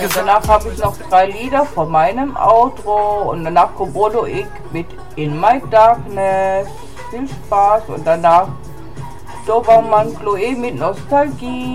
Und danach habe ich noch 3 Lieder von meinem Outro und danach kommt Bodo ich mit In My Darkness. Viel Spaß und danach Dobermann Chloe mit Nostalgie.